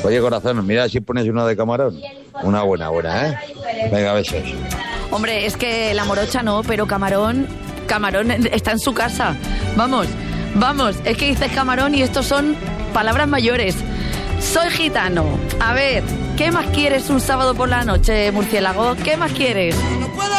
Oye, corazón, mira si pones una de camarón. Una buena, ¿eh? Venga, besos. Hombre, es que la morocha no, pero camarón está en su casa. Vamos, es que dices camarón y estos son palabras mayores. Soy gitano. A ver, ¿qué más quieres un sábado por la noche, murciélago? ¿Qué más quieres? No puedo